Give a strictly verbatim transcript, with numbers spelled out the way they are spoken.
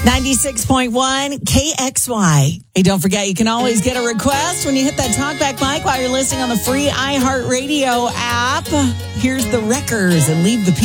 ninety-six point one K X Y. Hey, don't forget, you can always get a request when you hit that talkback mic while you're listening on the free iHeartRadio app. Here's the Wreckers and Leave the People.